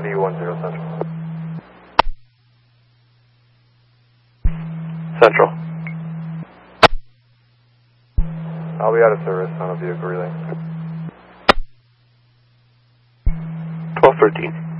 9010 Central. Central. I'll be out of service on a vehicle relay. 1213.